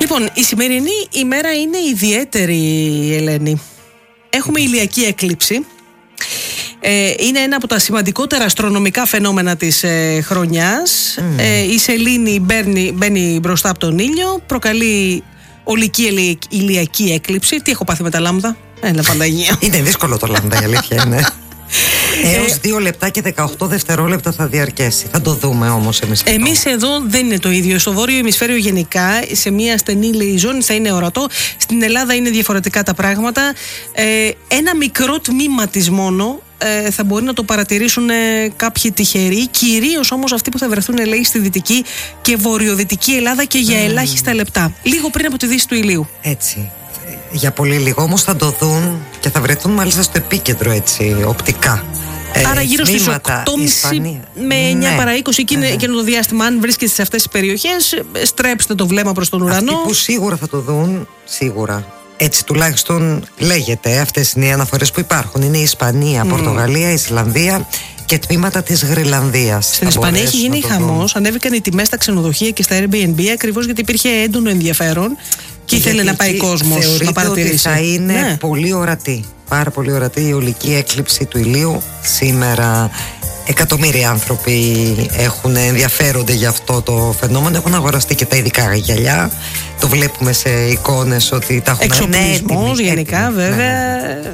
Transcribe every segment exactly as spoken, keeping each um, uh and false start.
Λοιπόν, η σημερινή ημέρα είναι ιδιαίτερη, Ελένη. Έχουμε ηλιακή έκλειψη. Ε, είναι ένα από τα σημαντικότερα αστρονομικά φαινόμενα της ε, χρονιάς. Mm. Ε, η σελήνη μπαίνει, μπαίνει μπροστά από τον ήλιο, προκαλεί ολική ηλιακή έκλειψη. Τι έχω πάθει με τα λάμδα? Έλα, Παναγία. Είναι δύσκολο το λάμδα, η αλήθεια είναι. Έως δύο λεπτά και δεκαοκτώ δευτερόλεπτα θα διαρκέσει. Θα το δούμε όμως εμείς. Εμείς εδώ δεν είναι το ίδιο. Στο βόρειο ημισφαίριο γενικά, σε μια στενή λέει, ζώνη θα είναι ορατό. Στην Ελλάδα είναι διαφορετικά τα πράγματα. Ε, ένα μικρό τμήμα της μόνο ε, θα μπορεί να το παρατηρήσουν ε, κάποιοι τυχεροί. Κυρίως όμως αυτοί που θα βρεθούν, λέει, στη δυτική και βορειοδυτική Ελλάδα και για mm. ελάχιστα λεπτά. Λίγο πριν από τη δύση του ηλίου. Έτσι. Για πολύ λίγο όμως θα το δουν και θα βρεθούν μάλιστα στο επίκεντρο, έτσι, οπτικά. Άρα ε, γύρω στις οκτώ και μισή με εννιά ναι, παρά είκοσι εκείνο ναι, ναι. το διάστημα, αν βρίσκεστε σε αυτές τις περιοχές, στρέψτε το βλέμμα προς τον ουρανό. Αυτοί που σίγουρα θα το δουν, σίγουρα. Έτσι τουλάχιστον λέγεται, αυτές είναι οι αναφορές που υπάρχουν. Είναι η Ισπανία, mm. Πορτογαλία, Ισλανδία και τμήματα της Γρυλανδίας. Στην Ισπανία έχει γίνει χαμός, ανέβηκαν οι τιμές στα ξενοδοχεία και στα Airbnb ακριβώς γιατί υπήρχε έντονο ενδιαφέρον και ήθελε να πάει κόσμος να παρατηρήσει. Ότι θα είναι ναι. πολύ ορατή, πάρα πολύ ορατή η ολική έκλειψη του ηλίου σήμερα. Εκατομμύρια άνθρωποι έχουν ενδιαφέρονται για αυτό το φαινόμενο. Έχουν αγοραστεί και τα ειδικά γυαλιά. Το βλέπουμε σε εικόνες ότι τα έχουν εξοπλισμός έτοιμοι, γενικά έτοιμοι, βέβαια ναι, ναι.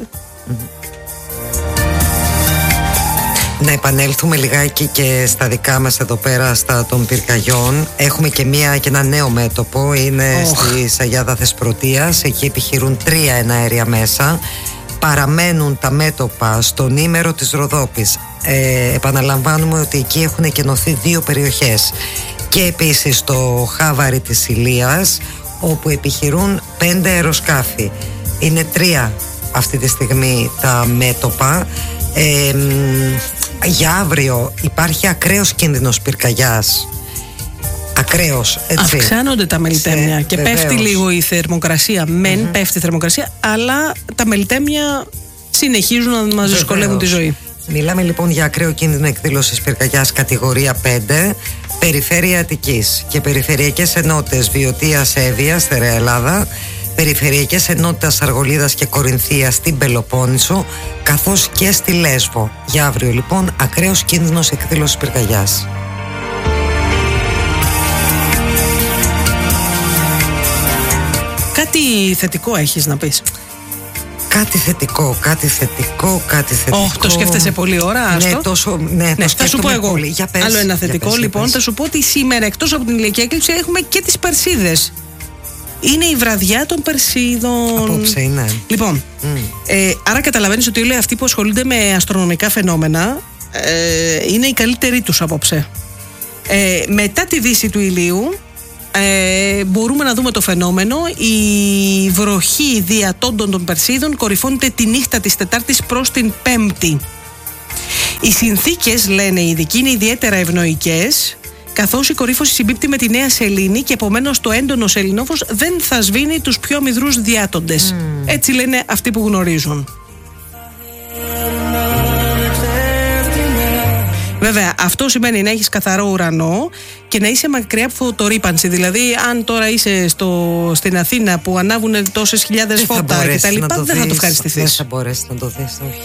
Να επανέλθουμε λιγάκι και στα δικά μας εδώ πέρα στα των πυρκαγιών. Έχουμε και, μια, και ένα νέο μέτωπο. Είναι oh. στη Σαγιάδα Θεσπρωτείας. Εκεί επιχειρούν τρία εναέρια μέσα. Παραμένουν τα μέτωπα στον ήμερο της Ροδόπης. ε, Επαναλαμβάνουμε ότι εκεί έχουν εκενωθεί δύο περιοχές. Και επίσης το Χάβαρι της Ηλίας, όπου επιχειρούν πέντε αεροσκάφη. Είναι τρία αυτή τη στιγμή τα μέτωπα. ε, Για αύριο υπάρχει ακραίος κίνδυνος πυρκαγιάς. Ακραίος, έτσι. Αυξάνονται τα μελιτέμια και βεβαίως. Πέφτει λίγο η θερμοκρασία. Μεν mm-hmm. πέφτει η θερμοκρασία, αλλά τα μελιτέμια συνεχίζουν να μας δυσκολεύουν τη ζωή. Μιλάμε λοιπόν για ακραίο κίνδυνο εκδήλωσης πυρκαγιάς κατηγορία πέντε, περιφέρεια Αττικής και περιφερειακές ενότητες Βιωτίας, Εύβοια, Στερεά Ελλάδα, περιφερειακές ενότητες Αργολίδας και Κορινθίας στην Πελοπόννησο, καθώς και στη Λέσβο. Για αύριο λοιπόν ακραίος κίνδυνος εκδήλωσης πυρκαγιάς. Κάτι θετικό έχεις να πεις? Κάτι θετικό, κάτι θετικό, κάτι θετικό. Oh, το σκέφτεσαι πολλή ώρα, ναι, τόσο, ναι, ναι, το θα σου πω εγώ πολύ. Για πες, άλλο ένα θετικό, πες, λοιπόν, θα σου πω ότι σήμερα εκτός από την ηλιακή έκλειψη έχουμε και τις Περσίδες. Είναι η βραδιά των Περσίδων. Απόψε είναι. Λοιπόν, mm. ε, άρα καταλαβαίνεις ότι όλοι αυτοί που ασχολούνται με αστρονομικά φαινόμενα ε, είναι οι καλύτεροι τους απόψε. Ε, μετά τη δύση του ηλίου ε, μπορούμε να δούμε το φαινόμενο. Η βροχή διατόντων των Περσίδων κορυφώνεται τη νύχτα της Τετάρτης προς την Πέμπτη. Οι συνθήκες, λένε οι ειδικοί, είναι ιδιαίτερα ευνοϊκές, καθώς η κορύφωση συμπίπτει με τη νέα σελήνη και επομένως το έντονο σεληνόφως δεν θα σβήνει τους πιο αμυδρούς διάτοντες. Mm. Έτσι λένε αυτοί που γνωρίζουν. Βέβαια, αυτό σημαίνει να έχεις καθαρό ουρανό και να είσαι μακριά από φωτορύπανση. Δηλαδή, αν τώρα είσαι στο, στην Αθήνα που ανάβουν τόσες χιλιάδες φώτα και τα λοιπά, δεν θα το ευχαριστηθείς. Δεν θα μπορέσεις να το δεις, όχι.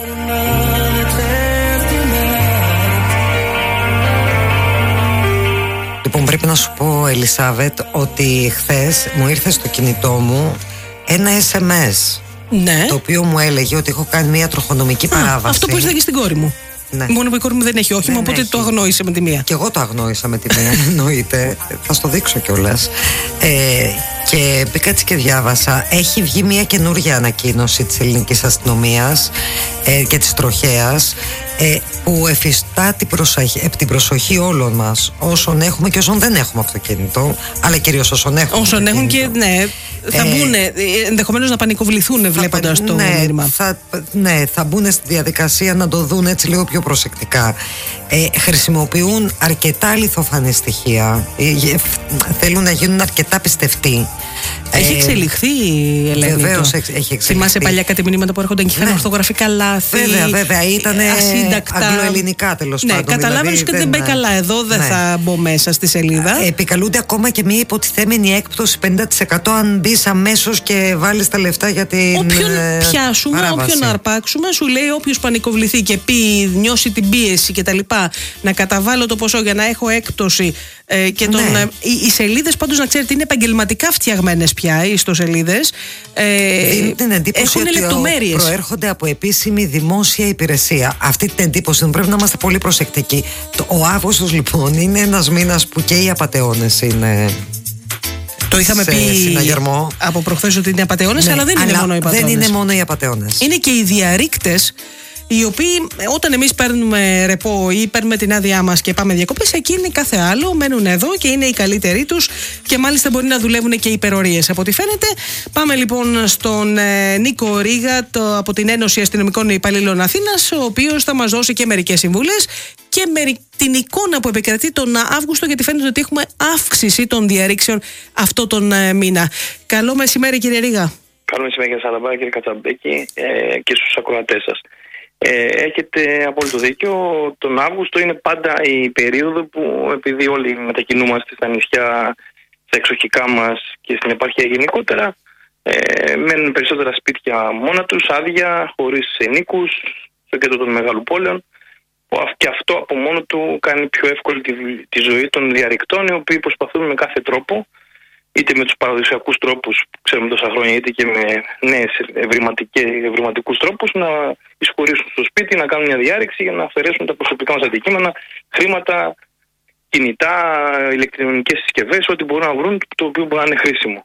Λοιπόν, πρέπει να σου πω, Ελισάβετ, ότι χθες μου ήρθε στο κινητό μου ένα ες εμ ες. Ναι. Το οποίο μου έλεγε ότι έχω κάνει μια τροχονομική Α, παράβαση. Αυτό που ήρθε και στην κόρη μου. Ναι. Μόνο που η κόρη μου δεν έχει όχημα, δεν οπότε έχει. Το αγνόησε με τη μία. Και εγώ το αγνόησα με τη μία, εννοείται. Θα στο δείξω κιόλας. Ε, και μπήκα έτσι και διάβασα. Έχει βγει μια καινούργια ανακοίνωση της ελληνικής αστυνομίας ε, και της τροχέας, ε, που εφιστά την προσοχή, την προσοχή όλων μας, όσων έχουμε και όσων δεν έχουμε αυτοκίνητο, αλλά κυρίως όσων έχουν. Όσων έχουν και ναι, θα ε, μπουν, ενδεχομένως να πανικοβληθούν βλέποντας το ναι, μήνυμα. Θα, ναι, θα μπουν στη διαδικασία να το δουν έτσι λίγο πιο προσεκτικά. Ε, χρησιμοποιούν αρκετά αληθοφανή στοιχεία. Ε, θέλουν να γίνουν αρκετά πιστευτοί. Ε, Έχει εξελιχθεί η Ελένη. Βεβαίως έχει εξελιχθεί. Θυμάσαι παλιά κάτι μηνύματα που έρχονταν και είχαν ναι. ορθογραφικά λάθη. Βέβαια, βέβαια. Ήταν αγγλοελληνικά τέλος ναι, πάντων. Ναι, καταλάβαινε δηλαδή, ότι δεν πάει καλά. Εδώ δεν ναι. θα μπω μέσα στη σελίδα. Επικαλούνται ακόμα και μια υποτιθέμενη έκπτωση πενήντα τοις εκατό αν μπει αμέσως και βάλει τα λεφτά για την. Όποιον πιάσουμε, παράβαση. Όποιον αρπάξουμε, σου λέει όποιος πανικοβληθεί και πει, νιώσει την πίεση κτλ. Να καταβάλω το ποσό για να έχω έκπτωση. Ε, και τον, ναι. ε, οι, οι σελίδες πάντως να ξέρετε είναι επαγγελματικά φτιαγμένες πια, οι ιστοσελίδες. Ε, Δίνουν την εντύπωση έχουν ότι λεπτομέρειες. Προέρχονται από επίσημη δημόσια υπηρεσία. Αυτή την εντύπωση πρέπει να είμαστε πολύ προσεκτικοί. Ο Αύγουστος λοιπόν είναι ένας μήνας που και οι απατεώνες είναι. Το είχαμε πει συναγερμό. Από προχθές ότι είναι απατεώνες, ναι, αλλά δεν αλλά είναι μόνο οι απατεώνες. Δεν είναι μόνο οι απατεώνες. Είναι και οι διαρρήκτες, οι οποίοι όταν εμείς παίρνουμε ρεπό ή παίρνουμε την άδειά μας και πάμε διακοπές, εκείνοι κάθε άλλο μένουν εδώ και είναι οι καλύτεροι τους και μάλιστα μπορεί να δουλεύουν και υπερορίες από ό,τι φαίνεται. Πάμε λοιπόν στον ε, Νίκο Ρίγα το, από την Ένωση Αστυνομικών Υπαλλήλων Αθήνας, ο οποίος θα μας δώσει και μερικές συμβουλές και με την εικόνα που επικρατεί τον Αύγουστο, γιατί φαίνεται ότι έχουμε αύξηση των διαρρήξεων αυτό τον ε, μήνα. Καλό μεσημέρι κύριε Ρίγα. Καλό μεσημέρι κύριε Σαλαμπά, κύριε Κατσαμπέκη ε, και στους ακροατές σας. Ε, έχετε απόλυτο δίκιο. Τον Αύγουστο είναι πάντα η περίοδο που, επειδή όλοι μετακινούμαστε στα νησιά, στα εξοχικά μας και στην επαρχία γενικότερα, ε, μένουν περισσότερα σπίτια μόνα τους, άδεια, χωρίς ενοίκους, στο κέντρο των μεγάλων πόλεων. Και αυτό από μόνο του κάνει πιο εύκολη τη, τη ζωή των διαρρηκτών, οι οποίοι προσπαθούν με κάθε τρόπο, είτε με τους παραδοσιακούς τρόπους που ξέρουμε τόσα χρόνια, είτε και με νέες ευρηματικούς τρόπους, να εισχωρήσουν στο σπίτι, να κάνουν μια διάρρηξη για να αφαιρέσουν τα προσωπικά μας αντικείμενα, χρήματα, κινητά, ηλεκτρονικές συσκευές, ό,τι μπορούν να βρουν, το οποίο μπορεί να είναι χρήσιμο.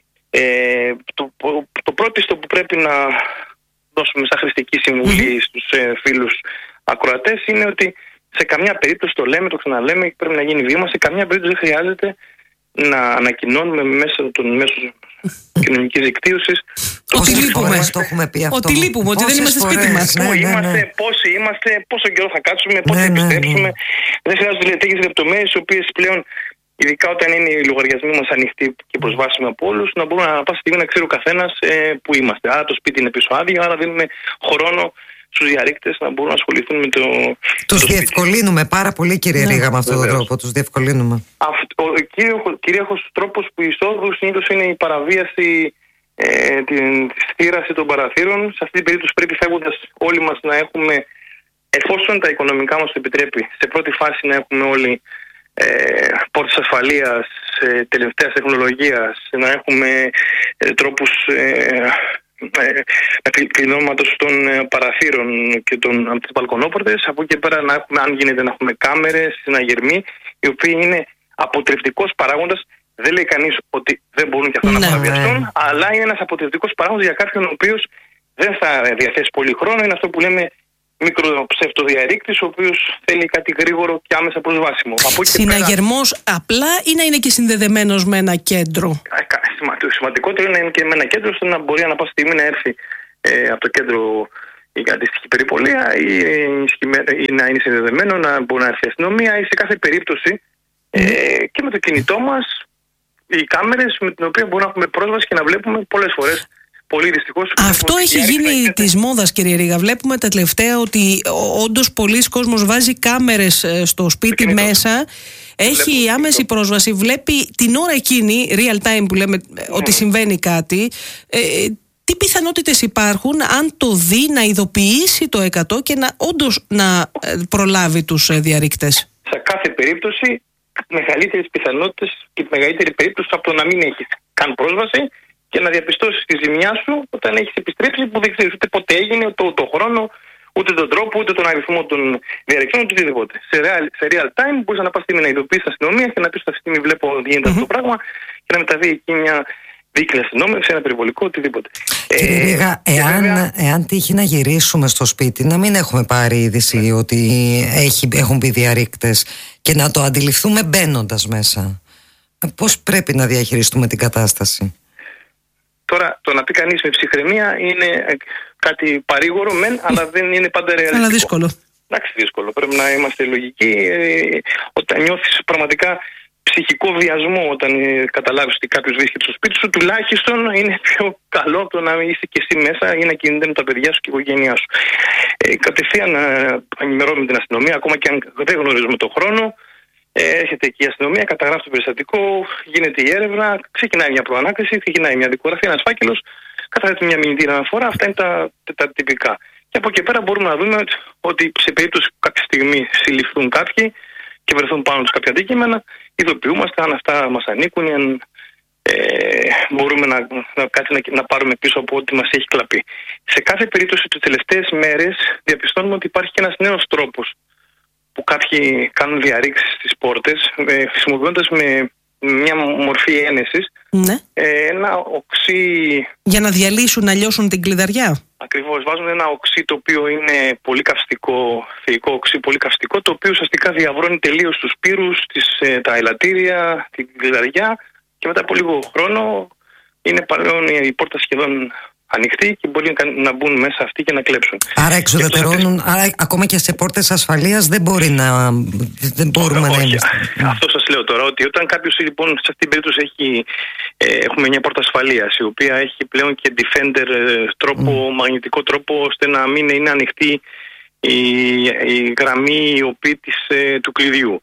Ε, το, το πρώτο που πρέπει να δώσουμε σαν χρηστική συμβουλή στους ε, φίλους ακροατές είναι ότι σε καμιά περίπτωση, το λέμε, το ξαναλέμε, πρέπει να γίνει βήμα, σε καμιά περίπτωση δεν χρειάζεται να ανακοινώνουμε μέσα των μέσων κοινωνικής δικτύωσης ότι λείπουμε. Το έχουμε πει αυτό. Ότι λείπουμε, ότι δεν είμαστε σπίτι μας. Ναι, ναι, ναι. Είμαστε, πόσοι είμαστε, πόσο καιρό θα κάτσουμε, πόσο θα ναι, επιστρέψουμε. Ναι, ναι. Δεν χρειάζονται τέτοιες λεπτομέρειες, οι οποίες πλέον, ειδικά όταν είναι οι λογαριασμοί μας ανοιχτοί και προσβάσιμοι από όλους, να μπορούμε να πάση στιγμή να ξέρει ο καθένας ε, που είμαστε. Άρα το σπίτι είναι πίσω άδειο, άρα δίνουμε χρόνο στους διαρρήκτες να μπορούν να ασχοληθούν με το. Τους το διευκολύνουμε σπίτι. Πάρα πολύ, κύριε ναι, Ρίγα, με αυτόν τον τρόπο. Τους διευκολύνουμε. Αυτό, ο κυρίαρχος τρόπος που εισόδου συνήθως είναι η παραβίαση ε, την στήραση των παραθύρων. Σε αυτή την περίπτωση πρέπει, φεύγοντας όλοι μας, να έχουμε, εφόσον τα οικονομικά μας το επιτρέπει, σε πρώτη φάση να έχουμε όλοι ε, πόρτες ασφαλείας, ε, τελευταίας τεχνολογίας, να έχουμε ε, τρόπους ε, κλεινώματος των παραθύρων και των, από τις μπαλκονόπορτες. Από εκεί πέρα να έχουμε, αν γίνεται, να έχουμε κάμερες, συναγερμοί, οι οποίοι είναι αποτρεπτικός παράγοντας. Δεν λέει κανείς ότι δεν μπορούν και αυτά ναι, να παραβιαστούν, ναι. αλλά είναι ένας αποτρεπτικός παράγοντας για κάποιον ο οποίος δεν θα διαθέσει πολύ χρόνο. Είναι αυτό που λέμε μικροψευτοδιαρρήκτης, ο οποίος θέλει κάτι γρήγορο και άμεσα προσβάσιμο. Συναγερμός πέρα, απλά ή να είναι και συνδεδεμένος με ένα κέντρο? Το σημαντικότερο είναι και με ένα κέντρο, ώστε να μπορεί ανά πάσα στιγμή να έρθει ε, από το κέντρο η αντίστοιχη περιπολία ή, ή να είναι συνδεδεμένο, να μπορεί να έρθει η αστυνομία, ή σε κάθε περίπτωση ε, και με το κινητό μας οι κάμερες με την οποία μπορούμε να έχουμε πρόσβαση και να βλέπουμε πολλές φορές. Πολύ δυστυχώς. Αυτό έχει γίνει της μόδας, κύριε Ρίγα. Βλέπουμε τα τελευταία ότι όντως πολλοί κόσμος βάζει κάμερες στο σπίτι μέσα. Έχει Βλέπω άμεση το. πρόσβαση. Βλέπει την ώρα εκείνη, real time που λέμε, mm. ότι συμβαίνει κάτι. Ε, τι πιθανότητες υπάρχουν αν το δει να ειδοποιήσει το εκατό και να όντως να προλάβει τους διαρρήκτες? Σε κάθε περίπτωση, μεγαλύτερες πιθανότητες και μεγαλύτερη περίπτωση από το να μην έχει καν πρόσβαση και να διαπιστώσεις τη ζημιά σου όταν έχεις επιστρέψει, που δεν ξέρεις ούτε πότε έγινε, το, το χρόνο, ούτε τον τρόπο, ούτε τον αριθμό των διαρρηκτών, ούτε οτιδήποτε. Σε real, σε real time μπορείς να πας στιγμή να ειδοποιήσεις την αστυνομία και να πεις ότι αυτή τη στιγμή βλέπω ότι γίνεται mm-hmm. αυτό το πράγμα και να μεταβεί εκεί μια δίκτυα αστυνόμευση, ένα περιβολικό, οτιδήποτε. Κύριε Ρίγα, ε, εάν, βέβαια... εάν τύχει να γυρίσουμε στο σπίτι, να μην έχουμε πάρει είδηση ναι. ότι έχει, έχουν μπει διαρρήκτες και να το αντιληφθούμε μπαίνοντας μέσα, πώς πρέπει να διαχειριστούμε την κατάσταση? Τώρα, το να πει κανείς με ψυχραιμία είναι κάτι παρήγορο, μεν, αλλά δεν είναι πάντα ρεαλιστικό. Αλλά δύσκολο. Εντάξει, δύσκολο. Πρέπει να είμαστε λογικοί. Ε, όταν νιώθεις πραγματικά ψυχικό βιασμό όταν ε, καταλάβεις ότι κάποιος βρίσκεται στο σπίτι σου, τουλάχιστον είναι πιο καλό από το να είσαι και εσύ μέσα ή να κινείται με τα παιδιά σου και η οικογένειά σου. Ε, κατευθείαν ε, ενημερώνουμε την αστυνομία, ακόμα και αν δεν γνωρίζουμε τον χρόνο. Ε, έρχεται εκεί η αστυνομία, καταγράφει το περιστατικό, γίνεται η έρευνα, ξεκινάει μια προανάκριση, ξεκινάει μια δικογραφία, ένας φάκελος, καταθέτει μια μηνυτήρια αναφορά. Αυτά είναι τα, τα, τα τυπικά. Και από εκεί πέρα μπορούμε να δούμε ότι σε περίπτωση που κάποια στιγμή συλληφθούν κάποιοι και βρεθούν πάνω τους κάποια αντικείμενα, ειδοποιούμαστε αν αυτά μας ανήκουν ή αν ε, μπορούμε να, να, κάτι να, να πάρουμε πίσω από ό,τι μας έχει κλαπεί. Σε κάθε περίπτωση τις τελευταίες μέρες διαπιστώνουμε ότι υπάρχει και ένας νέος τρόπος που κάποιοι κάνουν διαρρήξεις στις πόρτες, ε, χρησιμοποιώντας με μια μορφή ένεσης, ναι. ε, ένα οξύ... Για να διαλύσουν, να λιώσουν την κλειδαριά. Ακριβώς, βάζουν ένα οξύ το οποίο είναι πολύ καυστικό, θεϊκό οξύ πολύ καυστικό, το οποίο ουσιαστικά διαβρώνει τελείως τους πύρους, τις, ε, τα ελαττήρια, την κλειδαριά, και μετά από λίγο χρόνο είναι πλέον η πόρτα σχεδόν ανοιχτή και μπορεί να μπουν μέσα αυτοί και να κλέψουν. Άρα εξουδετερώνουν, άρα ακόμα και σε πόρτες ασφαλείας δεν μπορεί να... δεν μπορούμε όχι, να όχι. είμαστε. Αυτό σας λέω τώρα, ότι όταν κάποιος λοιπόν σε αυτήν την περίπτωση έχει, ε, έχουμε μια πόρτα ασφαλείας η οποία έχει πλέον και defender ε, τρόπο, mm. μαγνητικό τρόπο, ώστε να μην είναι ανοιχτή η, η γραμμή η οποία της, ε, του κλειδιού.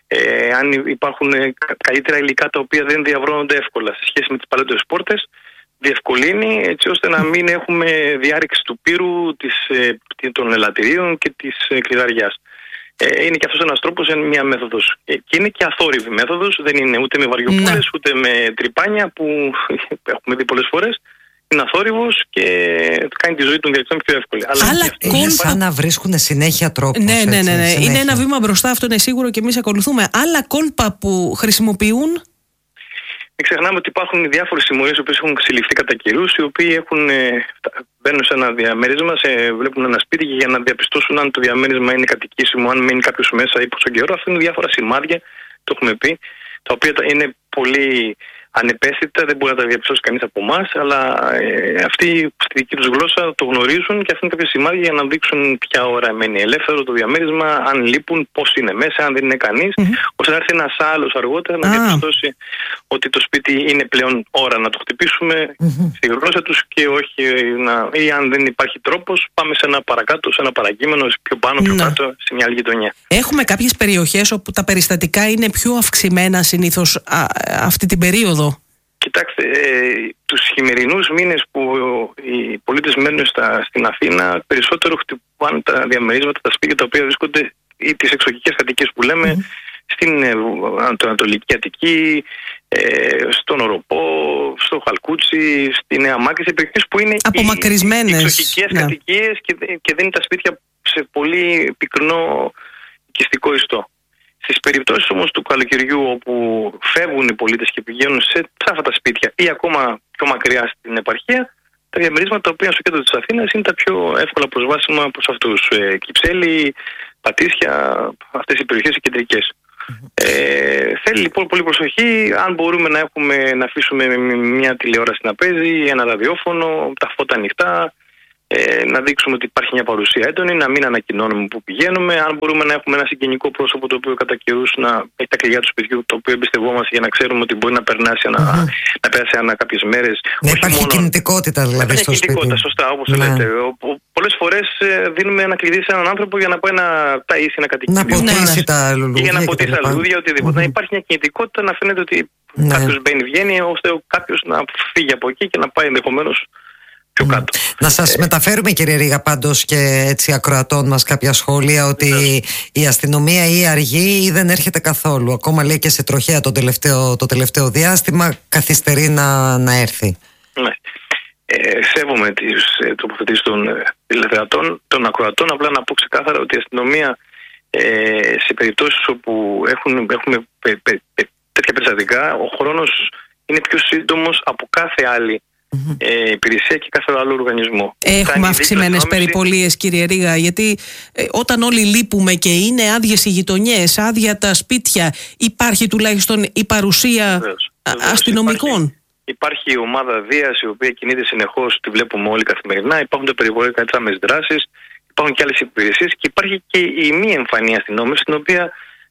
Ε, αν υπάρχουν ε, καλύτερα υλικά τα οποία δεν διαβρώνονται εύκολα σε σχέση με τις παλαιότερες πόρτες, διευκολύνει έτσι ώστε να μην έχουμε διάρρηξη του πύρου, της, των ελαττηρίων και της κλειδαριάς. Ε, είναι και αυτός ένας τρόπος, είναι μια μέθοδος. Ε, και είναι και αθόρυβη μέθοδος, δεν είναι ούτε με βαριοπούλες, ναι. ούτε με τρυπάνια που έχουμε δει πολλές φορές. Είναι αθόρυβος και κάνει τη ζωή των διαιτητών πιο εύκολη. Αλλά κόλπα... είναι σαν να βρίσκουν συνέχεια τρόπους. Ναι, ναι, ναι, ναι. Συνέχεια. Είναι ένα βήμα μπροστά, αυτό είναι σίγουρο και εμείς ακολουθούμε. Άλλα κόλπα που χρησιμοποιούν. Μην ξεχνάμε ότι υπάρχουν διάφορες συμμορίες που έχουν συλληφθεί κατά καιρούς, οι οποίοι έχουν, ε, μπαίνουν σε ένα διαμέρισμα, σε, βλέπουν ένα σπίτι και για να διαπιστώσουν αν το διαμέρισμα είναι κατοικήσιμο, αν μένει κάποιος μέσα ή πόσο καιρό. Αυτά είναι διάφορα σημάδια, το έχουμε πει, τα οποία είναι πολύ ανεπαίσθητα, δεν μπορεί να τα διαπιστώσει κανείς από εμάς, αλλά ε, αυτοί στη δική τους γλώσσα το γνωρίζουν και αυτά είναι κάποια σημάδια για να δείξουν ποια ώρα μένει ελεύθερο το διαμέρισμα, αν λείπουν, πώς είναι μέσα, αν δεν είναι κανείς, mm-hmm. ώστε να έρθει ένας άλλος αργότερα να ah. διαπιστώσει ότι το σπίτι είναι πλέον ώρα να το χτυπήσουμε mm-hmm. στη γλώσσα τους και όχι να... ή αν δεν υπάρχει τρόπος, πάμε σε ένα παρακάτω, σε ένα παρακείμενο, πιο πάνω, πιο mm-hmm. κάτω, σε μια άλλη γειτονιά. Έχουμε κάποιες περιοχές όπου τα περιστατικά είναι πιο αυξημένα συνήθως α, αυτή την περίοδο. Κοιτάξτε, ε, τους χειμερινούς μήνες που οι πολίτες μένουν στα, στην Αθήνα, περισσότερο χτυπάνε τα διαμερίσματα, τα σπίτια τα οποία βρίσκονται, ή τις εξοχικές κατοικίες που λέμε, mm-hmm. στην ε, Ανατολική Αττική, ε, στον Οροπό, στο Χαλκούτσι, στη Νέα Μάκρη, σε περιοχές που είναι απομακρυσμένες, οι εξοχικές ναι. κατοικίες και, και δεν είναι τα σπίτια σε πολύ πυκνό οικιστικό ιστό. Στις περιπτώσεις όμως του καλοκαιριού όπου φεύγουν οι πολίτες και πηγαίνουν σε αυτά τα σπίτια ή ακόμα πιο μακριά στην επαρχία, τα διαμερίσματα τα οποία στο κέντρο της Αθήνας είναι τα πιο εύκολα προσβάσιμα προς αυτούς. Ε, Κυψέλη, Πατήσια, αυτές οι περιοχές οι κεντρικές. Mm-hmm. Ε, θέλει λοιπόν πολύ προσοχή. Αν μπορούμε να, έχουμε, να αφήσουμε μια τηλεόραση να παίζει, ένα ραδιόφωνο, τα φώτα ανοιχτά, Ε, να δείξουμε ότι υπάρχει μια παρουσία έντονη, να μην ανακοινώνουμε που πηγαίνουμε. Αν μπορούμε να έχουμε ένα συγγενικό πρόσωπο το οποίο κατά καιρούς να έχει τα κλειδιά του σπιτιού, το οποίο εμπιστευόμαστε για να ξέρουμε ότι μπορεί να περνάσει ανα, mm-hmm. να πέρασε ανά κάποιες μέρες. Να υπάρχει μόνο... κινητικότητα δηλαδή στο σπίτι. Κινητικότητα, σωστά, όπως ναι. λέτε. Πολλές φορές ε, δίνουμε ένα κλειδί σε έναν άνθρωπο για να πάει να ταΐσει ένα κατοικίδιο. Να ποτίσει ναι. τα λουλούδια. Ή για να ποτίσει τα λουλούδια, οτιδήποτε. Mm-hmm. Να υπάρχει μια κινητικότητα, να φαίνεται ότι ναι. κάποιος μπαίνει, βγαίνει, ώστε κάποιος να φύγει από εκεί και να πάει ενδεχομένως. Mm. Να σας ε, μεταφέρουμε κύριε Ρήγα πάντως και έτσι ακροατών μας κάποια σχόλια ότι yeah. η αστυνομία ή αργεί ή δεν έρχεται καθόλου. Ακόμα λέει και σε τροχέα το τελευταίο, το τελευταίο διάστημα καθυστερεί να, να έρθει. Ναι. Ε, σέβομαι τις ε, τοποθετήσεις των ε, τηλεθεατών, των ακροατών. Απλά να πω ξεκάθαρα ότι η αστυνομία ε, σε περιπτώσεις όπου έχουν, έχουμε πε, πε, πε, τέτοια περιστατικά, ο χρόνος είναι πιο σύντομος από κάθε άλλη Mm-hmm. Ε, υπηρεσία και κάθε άλλο οργανισμό. Έχουμε αυξημένες περιπολίες κύριε Ρήγα, γιατί ε, όταν όλοι λείπουμε και είναι άδειες οι γειτονιές, άδεια τα σπίτια, υπάρχει τουλάχιστον η παρουσία βεβαίως, βεβαίως, αστυνομικών. Υπάρχει, υπάρχει η ομάδα Δίας η οποία κινείται συνεχώς, τη βλέπουμε όλοι καθημερινά, υπάρχουν τα περιβολικά τράμες δράσεις, υπάρχουν και άλλες υπηρεσίες και υπάρχει και η μη εμφανή αστυνόμευση, την οποία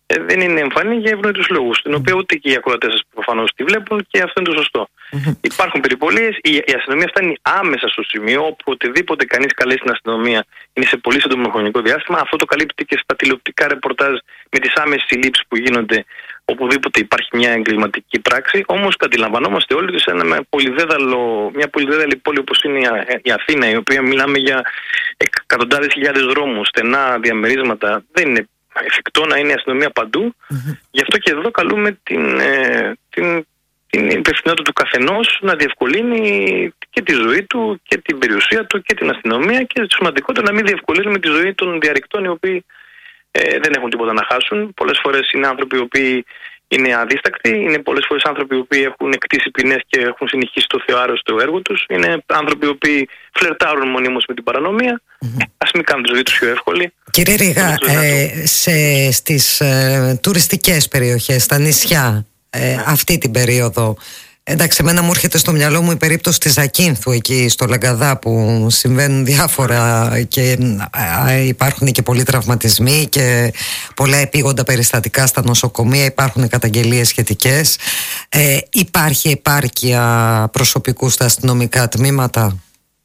ε, δεν είναι εμφανή για ευνοϊκούς λόγους, την οποία ούτε και οι ακροατές σας προφανώς τη βλέπουν και αυτό είναι το σωστό. Mm-hmm. Υπάρχουν περιπολίες, η, η αστυνομία φτάνει άμεσα στο σημείο όπου οτιδήποτε κανείς καλέσει την αστυνομία είναι σε πολύ σύντομο χρονικό διάστημα. Αυτό το καλύπτει και στα τηλεοπτικά ρεπορτάζ με τις άμεσες συλλήψεις που γίνονται οπουδήποτε υπάρχει μια εγκληματική πράξη. Όμως αντιλαμβανόμαστε όλοι ότι σε ένα πολυδέδαλο, μια πολυδέδαλη πόλη όπως είναι η Αθήνα, η οποία μιλάμε για εκατοντάδες χιλιάδες δρόμους, στενά διαμερίσματα, δεν είναι εφικτό να είναι η αστυνομία παντού. Mm-hmm. Γι' αυτό και εδώ καλούμε την, ε, την, την υπευθυνότητα του καθενός να διευκολύνει και τη ζωή του και την περιουσία του και την αστυνομία, και το σημαντικότερο να μην διευκολύνουμε τη ζωή των διαρρηκτών, οι οποίοι ε, δεν έχουν τίποτα να χάσουν. Πολλές φορές είναι άνθρωποι οι οποίοι είναι αδίστακτοι, είναι πολλές φορές άνθρωποι οι οποίοι έχουν εκτίσει ποινές και έχουν συνεχίσει το θεοάρεστο έργο τους. Είναι άνθρωποι οι οποίοι φλερτάρουν μονίμως με την παρανομία. Mm-hmm. Ας μην κάνουν τη ζωή τους πιο εύκολη. Κύριε Ρήγα, ε, σε, στις ε, τουριστικές περιοχές, στα νησιά, ε, mm. αυτή την περίοδο, εντάξει, εμένα μου έρχεται στο μυαλό μου η περίπτωση της Ζακίνθου εκεί στο Λαγκαδά, που συμβαίνουν διάφορα και ε, υπάρχουν και πολλοί τραυματισμοί και πολλά επίγοντα περιστατικά στα νοσοκομεία, υπάρχουν καταγγελίες σχετικές. Ε, υπάρχει επάρκεια προσωπικού στα αστυνομικά τμήματα?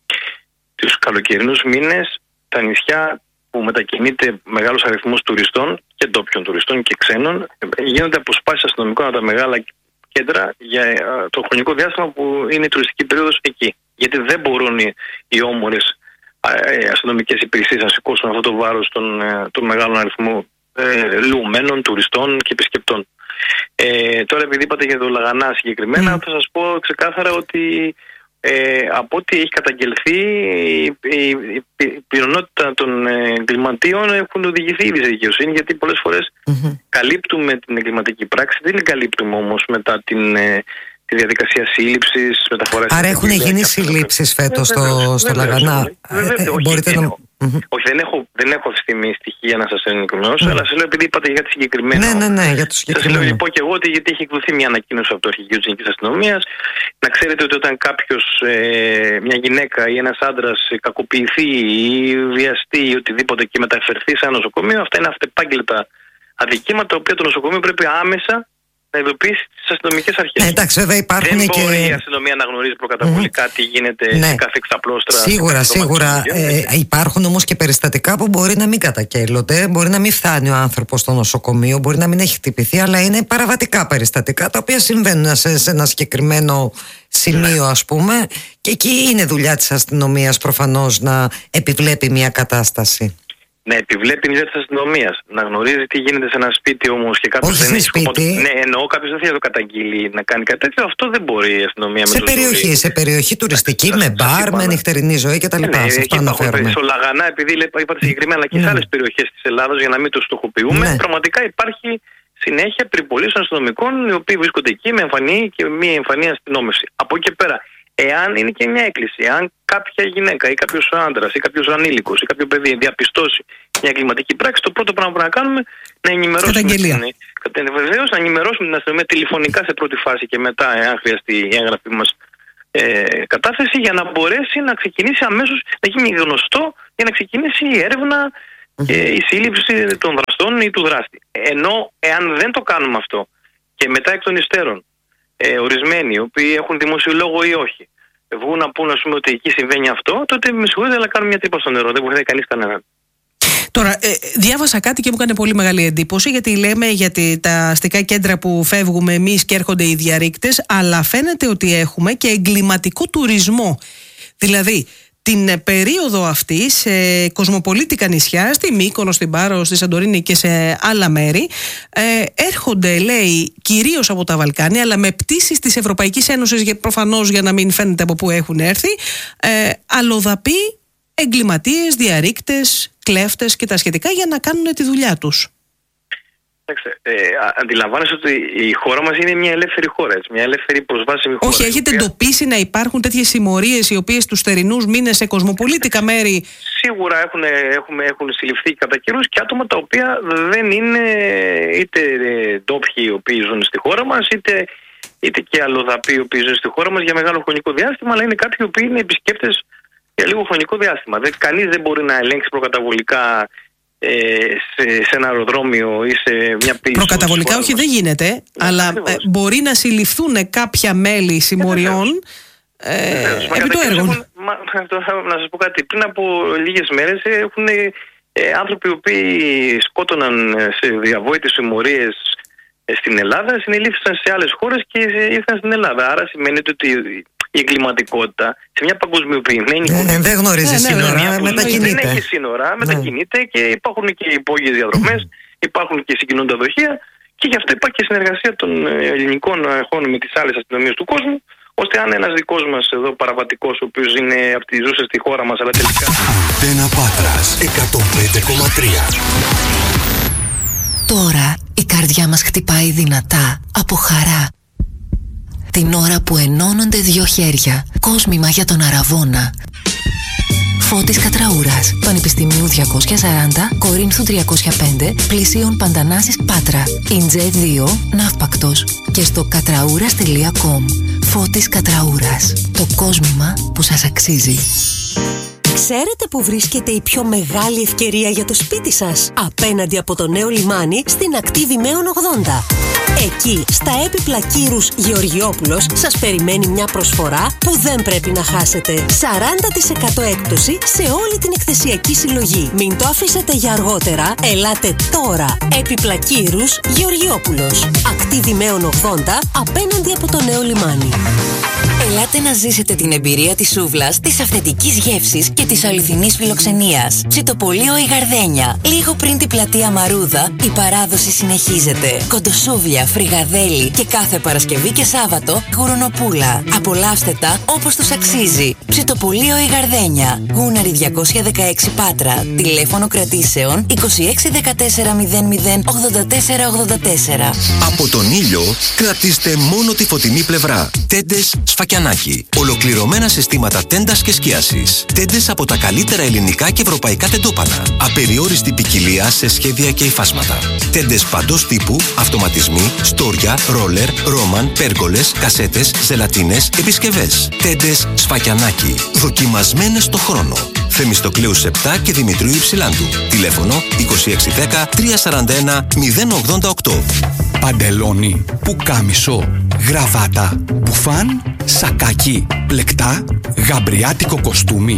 Τους καλοκαιρινούς μήνες τα νησιά που μετακινείται μεγάλος αριθμός τουριστών και ντόπιων τουριστών και ξένων, γίνονται αποσπάσεις αστυνομικών από τα μεγάλα κέντρα για το χρονικό διάστημα που είναι η τουριστική περίοδος εκεί. Γιατί δεν μπορούν οι, οι όμορες αστυνομικές υπηρεσίες να σηκώσουν αυτό το βάρος των, των μεγάλων αριθμών ε, λουωμένων, τουριστών και επισκεπτών. Ε, τώρα, επειδή είπατε για το Λαγανά συγκεκριμένα, mm. θα σας πω ξεκάθαρα ότι Ε, από ό,τι έχει καταγγελθεί, η, η, η, η πλειονότητα των εγκληματίων έχουν οδηγηθεί ήδη σε δικαιοσύνη, γιατί πολλές φορές mm-hmm. καλύπτουμε την εγκληματική πράξη, δεν την καλύπτουμε όμως μετά την, ε, τη διαδικασία σύλληψης, μεταφοράς. Άρα έχουν γίνει συλλήψεις φέτος στο, στο Λαγανά. Μπορείτε να... Mm-hmm. Όχι, δεν έχω, δεν έχω αυτή τη στιγμή στοιχεία να σας ενημερώσω, mm. αλλά σας λέω, επειδή είπατε για τη συγκεκριμένη. Ναι, ναι, ναι, για το συγκεκριμένο. Σας λέω λοιπόν και εγώ ότι, γιατί έχει εκδοθεί μια ανακοίνωση από το αρχηγείο της Γενικής Αστυνομίας. Να ξέρετε ότι όταν κάποιος, ε, μια γυναίκα ή ένας άντρας κακοποιηθεί ή βιαστεί ή οτιδήποτε και μεταφερθεί σε ένα νοσοκομείο, αυτά είναι αυτεπάγγελτα αδικήματα, τα οποία το νοσοκομείο πρέπει άμεσα να ειδοποιήσει τις αστυνομικές αρχές. Ε, εντάξει, βέβαια υπάρχουν δεν και... μπορεί η αστυνομία να γνωρίζει προκαταβολικά mm. τι γίνεται ναι. σε κάθε εξαπλώστρα. Σίγουρα, σίγουρα. Ε, υπάρχουν όμως και περιστατικά που μπορεί να μην καταγγέλλονται, μπορεί να μην φτάνει ο άνθρωπος στο νοσοκομείο, μπορεί να μην έχει χτυπηθεί, αλλά είναι παραβατικά περιστατικά τα οποία συμβαίνουν σε, σε ένα συγκεκριμένο σημείο, ναι. ας πούμε, και εκεί είναι δουλειά της αστυνομίας προφανώς να επιβλέπει μια κατάσταση. Να επιβλέπει μια της αστυνομίας, να γνωρίζει τι γίνεται σε ένα σπίτι όμως και κάποιος δεν έχει σκοπό. Ναι, εννοώ κάποιος δεν θέλει να το καταγγείλει, να κάνει κάτι τέτοιο, αυτό δεν μπορεί η αστυνομία. Σε με περιοχή, ζωή. σε περιοχή τουριστική, με μπαρ, με νυχτερινή ζωή κτλ. Ναι, ναι, αυτό αναφέρομαι. Στο Λαγανά, επειδή είπατε συγκεκριμένα, αλλά και σε άλλες περιοχές της Ελλάδας, για να μην το στοχοποιούμε, ναι. πραγματικά υπάρχει συνέχεια περιπολίες των αστυνομικών, οι οποίοι βρίσκονται εκεί με εμφανή και μη εμφανή αστυνόμευση. Από εκεί πέρα. Εάν είναι και μια έκκληση, εάν κάποια γυναίκα ή κάποιος άντρας ή κάποιος ανήλικος ή κάποιο παιδί διαπιστώσει μια εγκληματική πράξη, το πρώτο πράγμα που πρέπει να κάνουμε να ενημερώσουμε την, βεβαίως, να ενημερώσουμε την αστυνομία τηλεφωνικά σε πρώτη φάση και μετά, εάν χρειαστεί η έγγραφη μας ε, κατάθεση, για να μπορέσει να ξεκινήσει αμέσως, να γίνει γνωστό, για να ξεκινήσει η έρευνα και η σύλληψη των δραστών ή του δράστη. Ενώ εάν δεν το κάνουμε αυτό και μετά εκ των υστέρων, Ε, ορισμένοι, οι οποίοι έχουν δημόσιο λόγο ή όχι, βγουν να πούν, ας πούμε, ότι εκεί συμβαίνει αυτό, τότε με συγχωρείτε, αλλά κάνουν μια τρύπα στο νερό. Δεν βοηθάει κανείς κανέναν. Τώρα, ε, διάβασα κάτι και μου έκανε πολύ μεγάλη εντύπωση, γιατί λέμε για τα αστικά κέντρα που φεύγουμε εμείς και έρχονται οι διαρρήκτες, αλλά φαίνεται ότι έχουμε και εγκληματικό τουρισμό. Δηλαδή, την περίοδο αυτή σε κοσμοπολίτικα νησιά, στη Μύκονο, στην Πάρο, στη Σαντορίνη και σε άλλα μέρη, ε, έρχονται, λέει, κυρίως από τα Βαλκάνια, αλλά με πτήσεις της Ευρωπαϊκής Ένωσης, προφανώς για να μην φαίνεται από πού έχουν έρθει, ε, αλλοδαποί, εγκληματίες, διαρρήκτες, κλέφτες και τα σχετικά, για να κάνουν τη δουλειά τους. Ε, αντιλαμβάνεσαι ότι η χώρα μας είναι μια ελεύθερη χώρα, έτσι, μια ελεύθερη προσβάσιμη χώρα. Όχι, έχετε οποία... εντοπίσει να υπάρχουν τέτοιες συμμορίες οι οποίες τους θερινούς μήνες σε κοσμοπολίτικα μέρη? Σίγουρα έχουν, έχουν, έχουν συλληφθεί κατά καιρούς και άτομα τα οποία δεν είναι είτε ντόπιοι οι οποίοι ζουν στη χώρα μας, είτε, είτε και αλλοδαποί οι οποίοι ζουν στη χώρα μας για μεγάλο χρονικό διάστημα, αλλά είναι κάποιοι οι οποίοι είναι επισκέπτες για λίγο χρονικό διάστημα. Δεν, κανείς δεν μπορεί να ελέγξει προκαταβολικά ε, σε, σε ένα αεροδρόμιο ή σε μια πίστη. Προκαταβολικά όχι, δεν γίνεται, ναι, αλλά ε, μπορεί να συλληφθούν κάποια μέλη συμμοριών ε, ε, επί του έργου. Να σας πω κάτι, πριν από λίγες μέρες έχουν ε, άνθρωποι οι οποίοι σκότωναν σε διαβόητες συμμορίες στην Ελλάδα, συνελήφθησαν σε άλλες χώρες και ήρθαν στην Ελλάδα. Άρα σημαίνει ότι η εγκληματικότητα σε μια παγκοσμιοποιημένη ναι, ναι, δεν γνωρίζει ναι, σύνορα, ναι, μετακινείται. Δεν έχει σύνορα, ναι. μετακινείται και υπάρχουν και υπόγειες διαδρομές, υπάρχουν και συγκοινωντα δοχεία και γι' αυτό υπάρχει και συνεργασία των ελληνικών αρχών με τις άλλες αστυνομίες του κόσμου, ώστε αν ένας δικός μας εδώ παραβατικός, ο οποίος είναι από τη ζούσε στη χώρα μας, αλλά τελικά. Αντένα Πάτρας εκατόν πέντε κόμμα τρία. Τώρα η καρδιά μας χτυπάει δυνατά από χαρά. Την ώρα που ενώνονται δύο χέρια, κόσμημα για τον Αραβώνα. Φώτης Κατραούρας, Πανεπιστημίου διακόσια σαράντα, Κορίνθου τριακόσια πέντε, Πλησίων Παντανάσης Πάτρα, Ιντζέ δύο, Ναύπακτος και στο κατραούρας τελεία κομ. Φώτης Κατραούρας, το κόσμημα που σας αξίζει. Ξέρετε που βρίσκεται η πιο μεγάλη ευκαιρία για το σπίτι σας? Απέναντι από το νέο λιμάνι στην ακτή Δημαίων ογδόντα. Εκεί, στα έπιπλα Κύρους Γεωργιόπουλος, σας περιμένει μια προσφορά που δεν πρέπει να χάσετε. σαράντα τοις εκατό έκπτωση σε όλη την εκθεσιακή συλλογή. Μην το αφήσετε για αργότερα, ελάτε τώρα. Έπιπλα Κύρους Γεωργιόπουλος. Ακτή Δημαίων ογδόντα, απέναντι από το νέο λιμάνι. Ελάτε να ζήσετε την εμπειρία της σούβλας, της αυθεντικής γεύσης και της αληθινής φιλοξενίας. Ψητοπολείο η Γαρδένια. Λίγο πριν την πλατεία Μαρούδα, η παράδοση συνεχίζεται. Κοντοσούβλια, φρυγαδέλι και κάθε Παρασκευή και Σάββατο γουρονοπούλα. Απολαύστε τα όπως τους αξίζει. Ψητοπολείο η Γαρδένια. Γούναρη διακόσια δεκαέξι Πάτρα. Τηλέφωνο κρατήσεων είκοσι έξι δεκατέσσερα μηδέν μηδέν ογδόντα τέσσερα ογδόντα τέσσερα. Από τον ήλιο κρατήστε μόνο τη φωτεινή πλευρά. Τέντες Σφακιανάκι. Ολοκληρωμένα συστήματα τέντας και σκίασης. Τέντες από τα καλύτερα ελληνικά και ευρωπαϊκά τεντόπανα. Απεριόριστη ποικιλία σε σχέδια και υφάσματα. Τέντες παντός τύπου, αυτοματισμοί, στόρια, ρόλερ, ρόμαν, πέργολες, κασέτες, ζελατίνες, επισκευές. Τέντες Σφακιανάκι. Δοκιμασμένες στο χρόνο. Θεμιστοκλέους επτά και Δημητρίου Υψηλάντου. Τηλέφωνο είκοσι έξι δέκα τριακόσια σαράντα ένα μηδέν ογδόντα οκτώ. Παντελόνι, πουκάμισο, γραβάτα, μπουφάν, σακάκι, πλεκτά, γαμπριάτικο κοστούμι.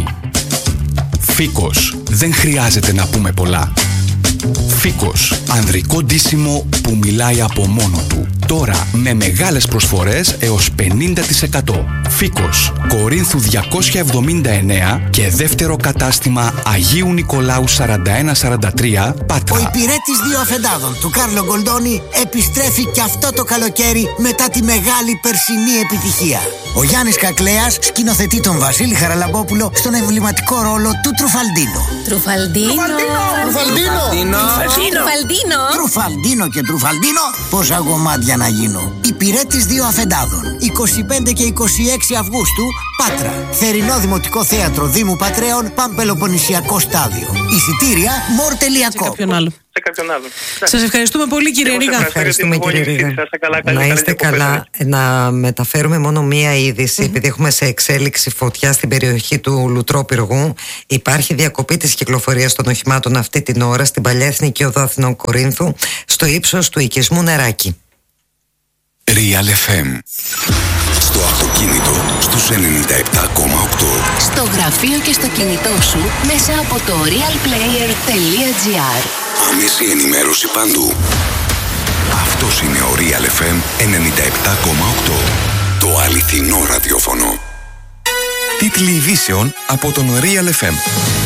Φίκος, δεν χρειάζεται να πούμε πολλά. Φίκος, ανδρικό ντύσιμο που μιλάει από μόνο του. Τώρα με μεγάλες προσφορές έως πενήντα τοις εκατό. Φίκος, Κορίνθου διακόσια εβδομήντα εννέα και δεύτερο κατάστημα Αγίου Νικολάου σαράντα ένα σαράντα τρία Πάτρα. Ο υπηρέτης δύο αφεντάδων του Κάρλο Γκολντόνι επιστρέφει και αυτό το καλοκαίρι μετά τη μεγάλη περσινή επιτυχία. Ο Γιάννης Κακλέας σκηνοθετεί τον Βασίλη Χαραλαμπόπουλο στον εμβληματικό ρόλο του Τρουφαλντίνο. Τρουφαλντίνο! Τρουφαλντίνο! Τρουφαλντίνο! Τρουφαλντίνο και Τρουφαλντίνο, πόσα γομάτια να γίνω. Υπηρέτης δύο αφεντάδων, είκοσι πέντε και είκοσι έξι Αυγούστου, Πάτρα. Θερινό Δημοτικό Θέατρο Δήμου Πατρέων, Παμπελοποννησιακό Στάδιο. Εισιτήρια μορ τελεία κομ. Σε κάποιον άλλον. Σας ευχαριστούμε πολύ, κύριε Ρίγα. Ευχαριστούμε, κύριε Ρίγα. Να είστε καλά. Να μεταφέρουμε μόνο μία είδηση, επειδή έχουμε σε εξέλιξη φωτιά στην περιοχή του Λουτρόπυργου. Υπάρχει διακοπή της κυκλοφορίας των οχημάτων αυτή την ώρα στην Παλιά Εθνική Οδό Αθηνών Κορίνθου, στο ύψος του οικισμού Νεράκι. Real εφ εμ. Στο αυτοκίνητο στους ενενήντα επτά κόμμα οκτώ. Στο γραφείο και στο κινητό σου μέσα από το real player τελεία τζι άρ. Άμεση ενημέρωση παντού. Αυτός είναι ο Real εφ εμ ενενήντα επτά κόμμα οκτώ. Το αληθινό ραδιόφωνο. Τίτλοι ειδήσεων από τον Real εφ εμ.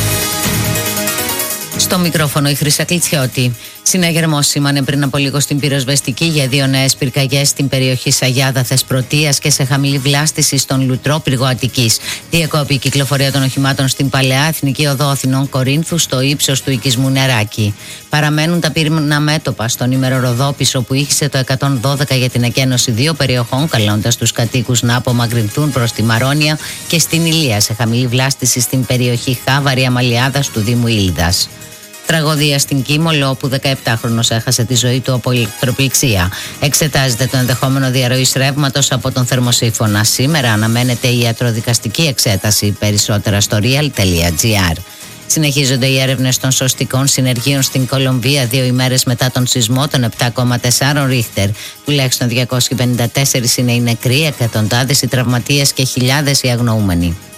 Στο μικρόφωνο η Χρύσα Κλιτσιώτη. Συναγερμός σήμανε πριν από λίγο στην πυροσβεστική για δύο νέες πυρκαγιές στην περιοχή Σαγιάδα Θεσπρωτείας και σε χαμηλή βλάστηση στον Λουτρόπυργο Αττικής. Διακόπη η κυκλοφορία των οχημάτων στην Παλαιά Εθνική Οδό Αθηνών Κορίνθου στο ύψος του οικισμού Νεράκι. Παραμένουν τα πύρνα μέτωπα στον ημεροροδόπισο που ήχησε το εκατόν δώδεκα για την εκένωση δύο περιοχών, καλώντας τους κατοίκους να απομακρυνθούν προς τη Μαρόνια και στην Ηλία, σε χαμηλή βλάστηση στην περιοχή Χάβαρη Αμαλιάδας του Δήμου Ήλδας. Τραγωδία στην Κίμολο, όπου δεκαεπτάχρονος έχασε τη ζωή του από ηλεκτροπληξία. Εξετάζεται το ενδεχόμενο διαρροής ρεύματος από τον θερμοσύφωνα. Σήμερα αναμένεται η ιατροδικαστική εξέταση. Περισσότερα στο real τελεία τζι άρ. Συνεχίζονται οι έρευνες των σωστικών συνεργείων στην Κολομβία δύο ημέρες μετά τον σεισμό των επτά κόμμα τέσσερα Ρίχτερ. Τουλάχιστον διακόσιοι πενήντα τέσσερις είναι οι νεκροί, εκατοντάδες οι τραυματίες και χιλιάδες οι αγνοούμενοι.